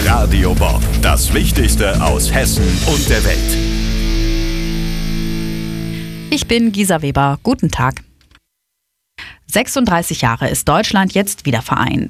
Radio Bob, das Wichtigste aus Hessen und der Welt. Ich bin Gisa Weber. Guten Tag. 36 Jahre ist Deutschland jetzt wieder vereint.